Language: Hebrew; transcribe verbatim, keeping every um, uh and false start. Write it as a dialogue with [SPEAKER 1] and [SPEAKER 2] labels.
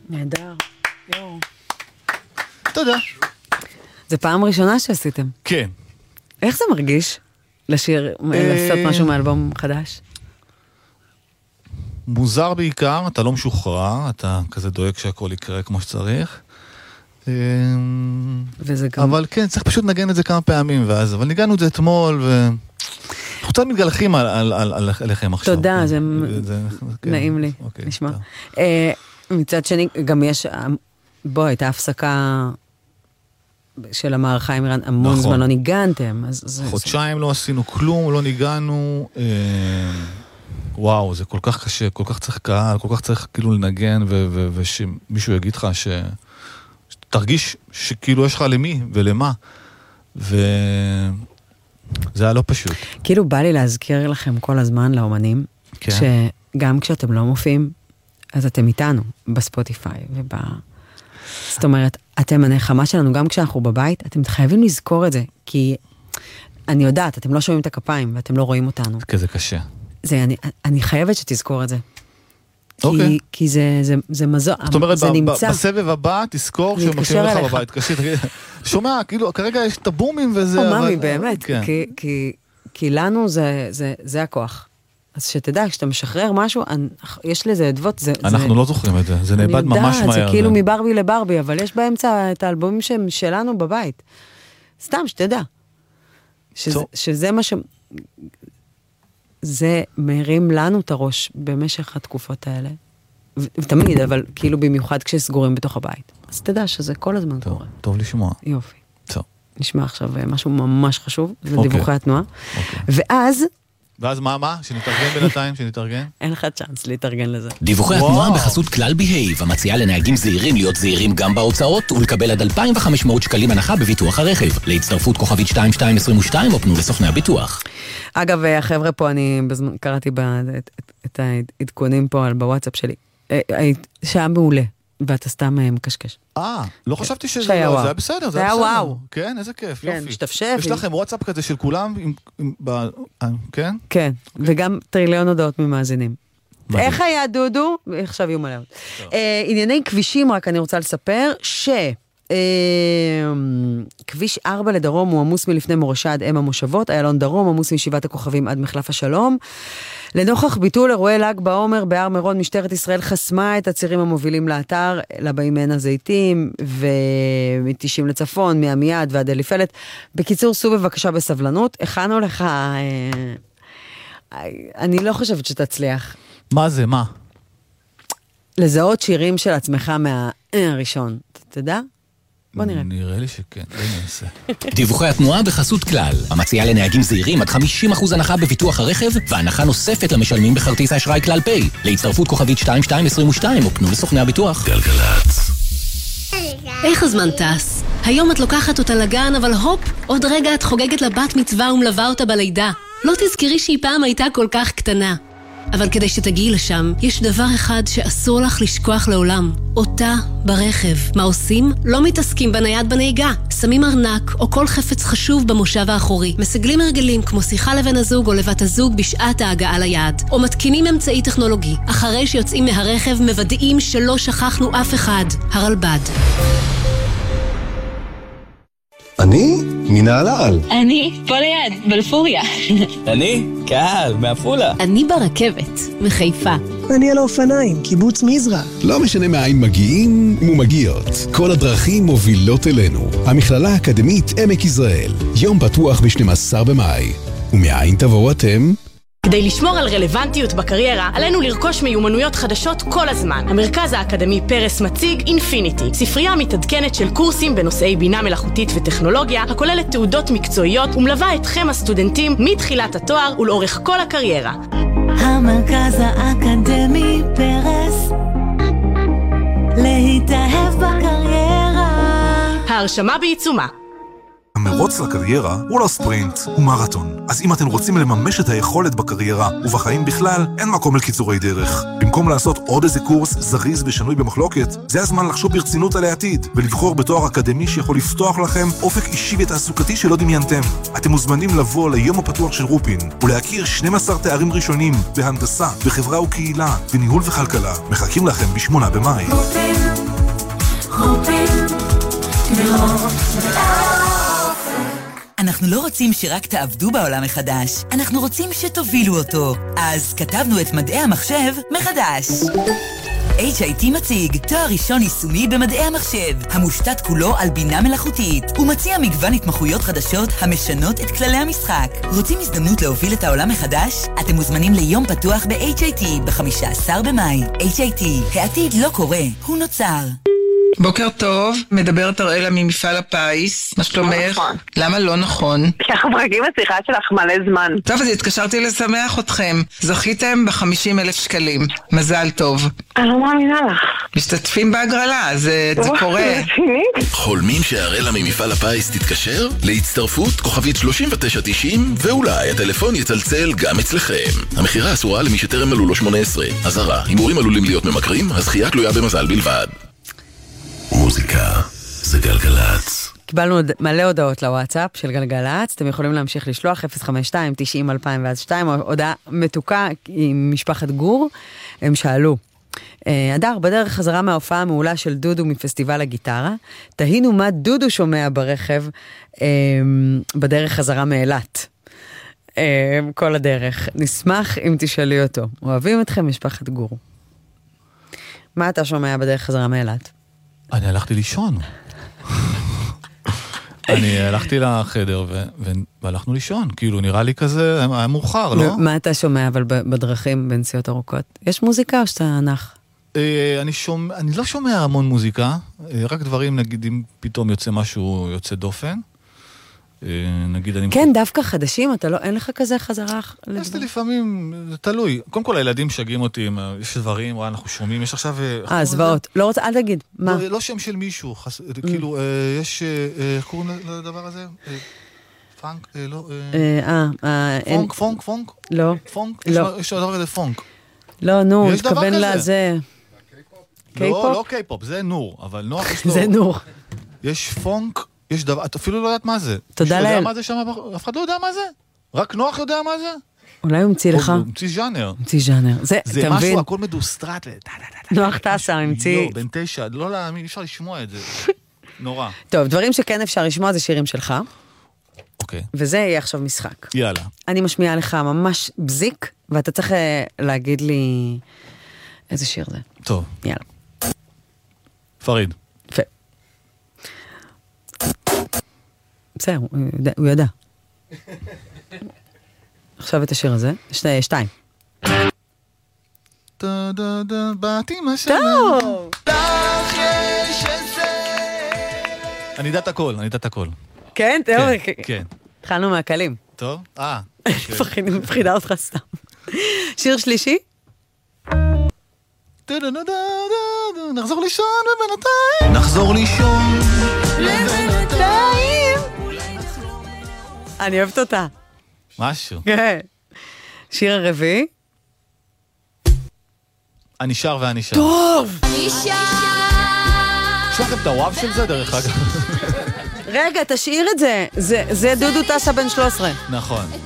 [SPEAKER 1] נהדר. יואו.
[SPEAKER 2] תודה.
[SPEAKER 1] זה פעם ראשונה שעשיתם.
[SPEAKER 2] כן.
[SPEAKER 1] איך זה מרגיש לשיר, לעשות משהו מאלבום חדש?
[SPEAKER 2] מוזר בעיקר, אתה לא משוחרר, אתה כזה דואג שהכל יקרה כמו שצריך.
[SPEAKER 1] וזה גם...
[SPEAKER 2] אבל כן, צריך פשוט לנגן את זה כמה פעמים, ואז, אבל ניגענו את זה אתמול, ו... אנחנו קצת מתגלחים עליכם עכשיו.
[SPEAKER 1] תודה, זה נעים לי, נשמע. מצד שני, גם יש, בוא, הייתה הפסקה של המערכה עם איראן, המון זמן לא ניגנתם.
[SPEAKER 2] חודשיים לא עשינו כלום, לא ניגענו, וואו, זה כל כך קשה, כל כך צריך קהל, כל כך צריך כאילו לנגן, ושמישהו יגיד לך ש... תרגיש שכאילו יש לך למי ולמה, וזה היה לא פשוט.
[SPEAKER 1] כאילו בא לי להזכיר לכם כל הזמן לאומנים, שגם כשאתם לא מופיעים, אז אתם איתנו בספוטיפיי, וב... זאת אומרת, אתם הנחמה שלנו, גם כשאנחנו בבית, אתם חייבים לזכור את זה, כי אני יודעת, אתם לא שומעים את הכפיים, ואתם לא רואים אותנו.
[SPEAKER 2] כזה קשה.
[SPEAKER 1] זה, אני, אני חייבת שתזכור את זה. כי,
[SPEAKER 2] אוקיי.
[SPEAKER 1] כי זה, זה, זה מזו,
[SPEAKER 2] זאת אומרת,
[SPEAKER 1] זה נמצא.
[SPEAKER 2] בסבב הבא, תזכור שמקשיבים לך בבית. קשי, תגיד, שומע, כאילו, כרגע יש את הבומים וזה...
[SPEAKER 1] או, ממי, באמת, כי, כי, כי לנו זה, זה, זה הכוח. אז שתדע, כשאתה משחרר משהו, יש לזה עדבות, זה...
[SPEAKER 2] אנחנו לא זוכרים את זה, זה נאבד ממש מהר.
[SPEAKER 1] אני יודעת, זה כאילו מברבי לברבי, אבל יש באמצע את האלבומים שלנו בבית. סתם, שתדע. שזה מה ש... זה מרים לנו את הראש במשך התקופות האלה. ותמיד, אבל כאילו במיוחד כשסגורים בתוך הבית. אז תדע שזה כל הזמן
[SPEAKER 2] טוב,
[SPEAKER 1] קורה.
[SPEAKER 2] טוב לשמוע.
[SPEAKER 1] יופי.
[SPEAKER 2] טוב.
[SPEAKER 1] נשמע עכשיו משהו ממש חשוב, זה
[SPEAKER 2] אוקיי.
[SPEAKER 1] דיווחי התנועה.
[SPEAKER 2] אוקיי.
[SPEAKER 1] ואז...
[SPEAKER 2] ואז מה, מה? שנתארגן בינתיים, שנתארגן?
[SPEAKER 1] אין לך צ'אנס להתארגן לזה.
[SPEAKER 3] דיווחי התנועה בחסות כלל בהייב, המציעה לנהגים זהירים להיות זהירים גם בהוצאות, ולקבל עד אלפיים וחמש מאות שקלים הנחה בביטוח הרכב. להצטרפות כוכבית שתיים שתיים עשרים ושתיים, או פנו לסוכני הביטוח.
[SPEAKER 1] אגב, החבר'ה פה, אני בזמן, קראתי את העדכונים פה בוואטסאפ שלי. שעה מעולה, ואתה סתם מקשקש.
[SPEAKER 2] אה, לא חשבתי שזה לא, זה היה בסדר, זה היה בסדר. וואו. כן, איזה כיף, יופי.
[SPEAKER 1] כן, שתפשף.
[SPEAKER 2] יש לכם וואטסאפ כזה של כולם, כן?
[SPEAKER 1] כן, וגם טריליון הודעות ממאזינים. איך היה דודו? עכשיו יהיו מלאות. ענייני כבישים, רק אני רוצה לספר, ש... כביש ארבע לדרום הוא עמוס מלפני מורשה עד אם המושבות, איילון דרום עמוס מישיבת הכוכבים עד מחלף השלום. לנוכח ביטול אירועי ל"ג בעומר בהר מירון, משטרת ישראל חסמה את הצירים המובילים לאתר, לבאים עין הזיתים ומתשעים לצפון, מעמיעד ועד אליפלת. בקיצור, סעו בבקשה בסבלנות. הכנו לך, אני לא חושבת שתצליח.
[SPEAKER 2] מה זה, מה?
[SPEAKER 1] לזהות שירים של עצמך מהראשון. אתה יודע? בוא נראה.
[SPEAKER 2] נראה לי שכן, בוא נעשה.
[SPEAKER 3] דיווחי התנועה בחסות כלל, המציעה לנהגים זהירים עד חמישים אחוז הנחה בביטוח הרכב, והנחה נוספת למשלמים בכרטיס האשראי כלל פיי. להצטרפות כוכבית שתיים שתיים עשרים ושתיים, או פנו לסוכני הביטוח.
[SPEAKER 4] גלגלצ. איך הזמן טס? היום את לוקחת אותה לגן, אבל הופ, עוד רגע את חוגגת לבת מצווה ומלווה אותה בלידה. לא תזכרי שהיא פעם הייתה כל כך קטנה. אבל כדי שתגיעי לשם, יש דבר אחד שאסור לך לשכוח לעולם. אותה ברכב. מה עושים? לא מתעסקים בנייד בנהיגה. שמים ארנק או כל חפץ חשוב במושב האחורי. מסגלים הרגלים כמו שיחה לבן הזוג או לבת הזוג בשעת ההגעה ליעד. או מתקינים אמצעי טכנולוגי. אחרי שיוצאים מהרכב מוודאים שלא שכחנו אף אחד. הרלב"ד.
[SPEAKER 5] אני? מנהלל.
[SPEAKER 6] אני פה ליד, בלפוריה.
[SPEAKER 7] אני? קהל, מעפולה.
[SPEAKER 6] אני ברכבת, מחיפה.
[SPEAKER 8] אני על האופניים, קיבוץ מזרע.
[SPEAKER 5] לא משנה מאין מגיעים ומגיעות. כל הדרכים מובילות אלינו. המכללה האקדמית עמק יזרעאל. יום פתוח ב-שנים עשר במאי. ומאין תבואו אתם?
[SPEAKER 9] כדי לשמור על רלוונטיות בקריירה, עלינו לרכוש מיומנויות חדשות כל הזמן. המרכז האקדמי פרס מציג אינפיניטי, ספרייה מתעדכנת של קורסים בנושאי בינה מלאכותית וטכנולוגיה, הכוללת תעודות מקצועיות ומלווה אתכם הסטודנטים מתחילת התואר ולאורך כל הקריירה.
[SPEAKER 10] המרכז האקדמי פרס, להתאהב בקריירה.
[SPEAKER 9] ההרשמה בעיצומה.
[SPEAKER 11] המרוץ לקריירה הוא לא ספרינט, הוא מרתון. אז אם אתם רוצים לממש את היכולת בקריירה ובחיים בכלל, אין מקום לקיצורי דרך. במקום במקום לעשות עוד איזה קורס זריז ושנוי במחלוקת, זה הזמן לחשוב ברצינות על העתיד, ולבחור בתואר אקדמי שיכול לפתוח לכם אופק אישי ותעסוקתי שלא דמיינתם. אתם מוזמנים לבוא ליום הפתוח של רופין, ולהכיר שנים עשר תארים ראשונים בהנדסה, בחברה וקהילה, בניהול וכלכלה. מחכים לכם בשמונה במאי.
[SPEAKER 10] רופין, רופין, תראו,
[SPEAKER 12] אנחנו לא רוצים שרק תעבדו בעולם מחדש, אנחנו רוצים שתובילו אותו. אז כתבנו את מדעי המחשב מחדש. אייץ' איי טי מציג תואר ראשון יישומי במדעי המחשב, המושתת כולו על בינה מלאכותית. הוא מציע מגוון התמחויות חדשות המשנות את כללי המשחק. רוצים הזדמנות להוביל את העולם מחדש? אתם מוזמנים ליום פתוח ב-אייץ' איי טי ב-חמישה עשר במאי. אייץ' איי טי, העתיד לא קורה, הוא נוצר.
[SPEAKER 13] בוקר טוב, מדברת אראלה ממפעל הפיס, מה שלומך? למה לא נכון?
[SPEAKER 14] כי אנחנו מחכים לשיחה שלך מלא זמן.
[SPEAKER 13] טוב, אז התקשרתי לשמח אתכם. זכיתם ב-חמישים אלף שקלים. מזל טוב.
[SPEAKER 14] אני לא מאמינה לך.
[SPEAKER 13] משתתפים בהגרלה, זה קורה.
[SPEAKER 3] חולמים שאראלה ממפעל הפיס תתקשר? להצטרפות כוכבית שלושים ותשע תשעים, ואולי הטלפון יצלצל גם אצלכם. המחירה אסורה למי שטרם מלאו לו שמונה עשרה. אזהרה, הימורים עלולים להיות ממכרים, הזכייה תלויה במזל בלבד. מוזיקה זה גלגלץ.
[SPEAKER 1] קיבלנו מלא הודעות לוואטסאפ של גלגלץ, אתם יכולים להמשיך לשלוח אפס חמש שתיים תשעים אלפיים ואז שתיים, הודעה מתוקה עם משפחת גור, הם שאלו. אדר, בדרך חזרה מההופעה המעולה של דודו מפסטיבל הגיטרה, תהינו מה דודו שומע ברכב בדרך חזרה מאילת. כל הדרך. נשמח אם תשאלי אותו. אוהבים אתכם משפחת גור. מה אתה שומע בדרך חזרה מאילת?
[SPEAKER 2] אני הלכתי לישון. אני הלכתי לחדר והלכנו לישון. כאילו נראה לי כזה, היה מאוחר, לא?
[SPEAKER 1] מה אתה שומע אבל בדרכים בנסיעות ארוכות? יש מוזיקה או שאתה נח?
[SPEAKER 2] אני לא שומע המון מוזיקה, רק דברים, נגיד, אם פתאום יוצא משהו יוצא דופן. נגיד אני...
[SPEAKER 1] כן, דווקא חדשים, אתה לא, אין לך כזה חזרה?
[SPEAKER 2] יש לי לפעמים, זה תלוי. קודם כל, הילדים שגים אותי, יש דברים, וואה, אנחנו שומעים, יש עכשיו...
[SPEAKER 1] אה, זוועות. לא רוצה, אל תגיד, מה?
[SPEAKER 2] לא שם של מישהו, כאילו, יש, איך קוראים לדבר הזה? פאנק, לא...
[SPEAKER 1] אה,
[SPEAKER 2] פונק, פונק, פונק?
[SPEAKER 1] לא.
[SPEAKER 2] פונק? יש דבר כזה פונק.
[SPEAKER 1] לא, נו, תכוון לזה.
[SPEAKER 2] לא, לא קיי-פופ, זה נור, אבל נוח יש לו...
[SPEAKER 1] זה נור.
[SPEAKER 2] יש פונק, יש דבר, את אפילו לא יודעת מה זה.
[SPEAKER 1] תודה לאל.
[SPEAKER 2] מה זה שם, אף אחד לא יודע מה זה? רק נוח יודע מה זה?
[SPEAKER 1] אולי הוא המציא לך?
[SPEAKER 2] הוא המציא ז'אנר.
[SPEAKER 1] המציא ז'אנר. זה,
[SPEAKER 2] זה משהו, הכל מדוסטרט.
[SPEAKER 1] נוח טסה, המציא.
[SPEAKER 2] לא, בן תשע, לא להאמין, אפשר לשמוע את זה. נורא.
[SPEAKER 1] טוב, דברים שכן אפשר לשמוע זה שירים שלך.
[SPEAKER 2] אוקיי.
[SPEAKER 1] וזה יהיה עכשיו משחק.
[SPEAKER 2] יאללה.
[SPEAKER 1] אני משמיעה לך ממש בזיק, ואתה צריך להגיד לי איזה שיר זה.
[SPEAKER 2] טוב.
[SPEAKER 1] יאללה.
[SPEAKER 2] פריד.
[SPEAKER 1] יפה. בסדר, הוא ידע. עכשיו את השיר הזה. שתיים.
[SPEAKER 2] באתי מה שלה.
[SPEAKER 1] טוב!
[SPEAKER 2] אני יודעת הכל, אני יודעת הכל.
[SPEAKER 1] כן? טוב.
[SPEAKER 2] כן.
[SPEAKER 1] התחלנו מהקלים.
[SPEAKER 2] טוב? אה.
[SPEAKER 1] מפחידה אותך סתם. שיר שלישי?
[SPEAKER 2] נחזור לישון לבינתיים. נחזור לישון
[SPEAKER 1] לבינתיים. אני אוהבת אותה.
[SPEAKER 2] משהו.
[SPEAKER 1] כן. שיר הרביעי?
[SPEAKER 2] אני שר ואני שר.
[SPEAKER 1] טוב!
[SPEAKER 10] אני שר.
[SPEAKER 2] יש לכם את הוואב של זה דרך אגב.
[SPEAKER 1] רגע, תשאיר את זה. זה דודו טסה בן שלוש עשרה.
[SPEAKER 2] נכון.